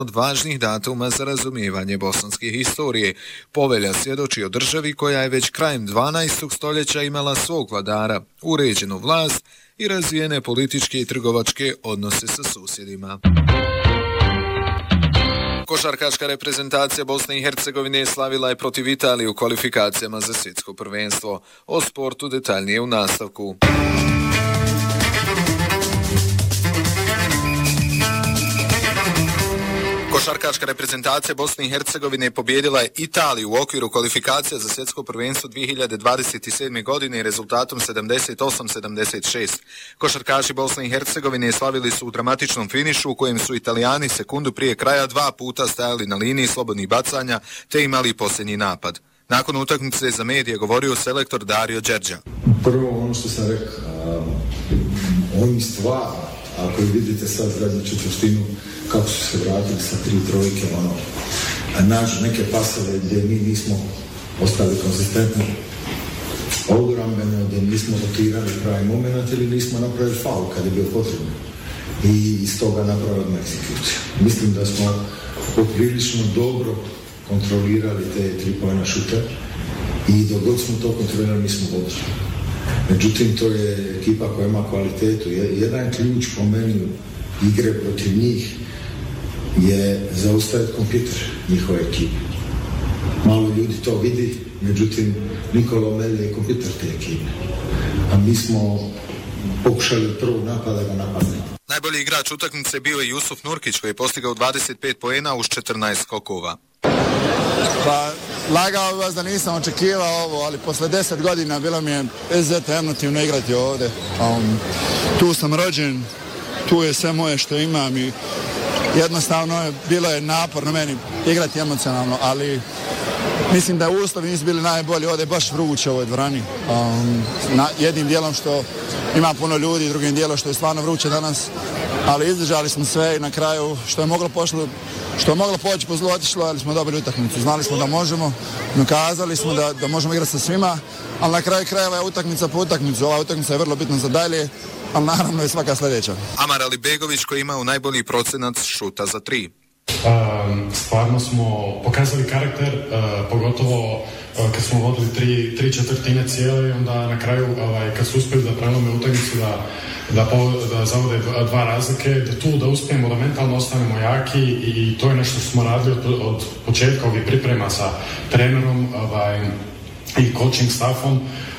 od važnih datuma za razumijevanje bosanske historije. Povelja svjedoči o državi koja je već krajem 12. stoljeća imala svog vladara, uređenu vlast i razvijene političke i trgovačke odnose sa susjedima. Košarkaška reprezentacija Bosne i Hercegovine slavila je protiv Italije u kvalifikacijama za svjetsko prvenstvo. O sportu detaljnije u nastavku. Košarkaška reprezentacija Bosne i Hercegovine pobijedila je Italiju u okviru kvalifikacija za svjetsko prvenstvo 2027. godine rezultatom 78-76. Košarkaši Bosne i Hercegovine slavili su u dramatičnom finišu u kojem su Italijani sekundu prije kraja 2 puta stajali na liniji slobodnih bacanja te imali posljednji napad. Nakon utakmice za medije govorio selektor Dario Đerđa. Prvo ono što sam rekao, oni stvar, ako vidite sad zadnju četvrtinu, kako su se vratili sa 3 trojke, nađu neke pasove gdje mi nismo ostali konzistentni, odbrambeno, gdje nismo rotirali pravi moment ili nismo napravili faul kad je bio potrebno. I iz toga napravili egzekuciju. Mislim da smo poprilično dobro kontrolirali te 3-pojna šute i dok god smo to kontrolirali mi smo vodili. Međutim, to je ekipa koja ima kvalitetu. Jedan ključ po meni igre protiv njih je zaustaviti kompjuter njihove ekipe. Malo ljudi to vidi, međutim Nikola Omelje je kompjuter te ekipe. A mi smo pokušali od prvog napada ga napadati. Najbolji igrač utakmice bio je Jusuf Nurkić koji je postigao 25 poena uz 14 skokova. Pa, lagao vas da nisam očekivao ovo, ali posle 10 godina bilo mi je izuzetno emotivno igrati ovdje. Tu sam rođen, tu je sve moje što imam i jednostavno bilo je naporno meni igrati emocionalno, ali mislim da uslovi nisu bili najbolji, ovdje je baš vruće u ovoj dvorani. Jednim dijelom što ima puno ljudi, drugim dijelom što je stvarno vruće danas, ali izdržali smo sve i na kraju što je moglo poći po zlu otišlo, ali smo dobili utakmicu. Znali smo da možemo, dokazali smo da možemo igrati sa svima, ali na kraju krajeva je utakmica po utakmicu. Ova utakmica je vrlo bitna za dalje, ali naravno je svaka sljedeća. Amar Alibegović koji ima najbolji procenat šuta za 3. Stvarno smo pokazali karakter, pogotovo kad smo vodili 3/4 cijele i onda na kraju kad su uspjeli da prelome utakmicu da zavode 2 razlike, da uspijemo da mentalno ostanemo jaki i to je nešto što smo radili od početka ovih priprema sa trenerom i coaching staffom.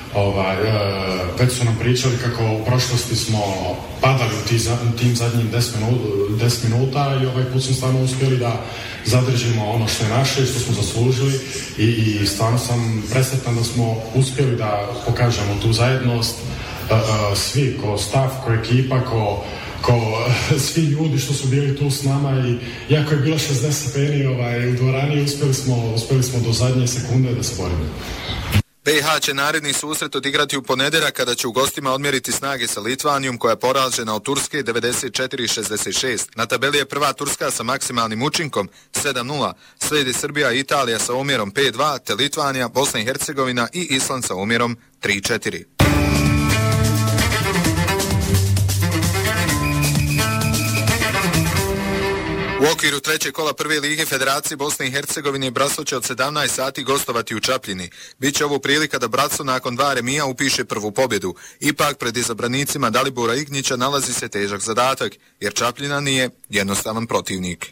Već su nam pričali kako u prošlosti smo padali u tim zadnjim 10 minuta i ovaj put smo stvarno uspjeli da zadržimo ono što je naše i što smo zaslužili i stvarno sam presretan da smo uspjeli da pokažemo tu zajednost, svi, ko staff, ko ekipa, ko svi ljudi što su bili tu s nama i jako je bilo 60 stepeni u dvorani, uspjeli smo do zadnje sekunde da se borimo. BiH će naredni susret odigrati u ponedjeljak kada će u gostima odmjeriti snage sa Litvanijom koja je poražena od Turske 94-66. Na tabeli je prva Turska sa maksimalnim učinkom 7-0, slijedi Srbija i Italija sa omjerom 5-2, te Litvanija, Bosna i Hercegovina i Island sa omjerom 3-4. U okviru trećeg kola prve lige Federacije Bosne i Hercegovine Braco će od 17 sati gostovati u Čapljini. Biće ovo prilika da Braco nakon 2 remija upiše prvu pobjedu. Ipak pred izabranicima Dalibora Ignića nalazi se težak zadatak, jer Čapljina nije jednostavan protivnik.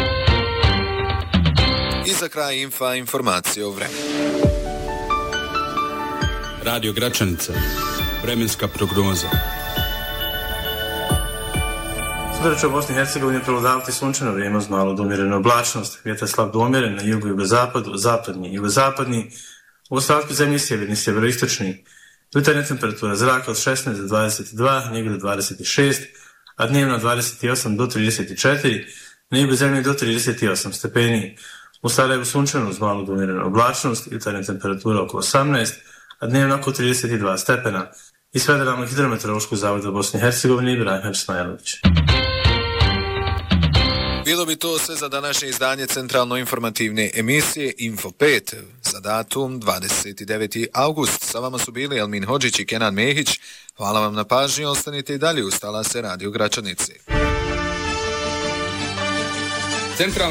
I za kraj informacije o vremenu. Radio Gračanica. Vremenska prognoza. Sutra će u Bosni i Hercegovini prevladavati sunčano vrijeme uz malo do umjerene oblačnost. Vjetar slab do umjeren na jugu i jugozapadu, zapadni i jugozapadni. U ostatku zemlje sjeverni, sjeveroistočni. Jutarnja temperatura zraka od 16 do 22, na jugu do 26, a dnevno 28 do 34, na jugu zemlje do 38 stepeni. U Sarajevu sunčano uz malo do umjerene oblačnost, jutarnja temperatura oko 18, a dnevno oko 32 stepena. Iz Federalnog hidrometeorološkog zavoda Bosne i Hercegovine Ibrahim Smajlović. Bilo bi to sve za današnje izdanje centralno-informativne emisije Info 5 za datum 29. august. Sa vama su bili Elmin Hodžić i Kenan Mehić. Hvala vam na pažnji, ostanite i dalje uz talase Radio Gračanice.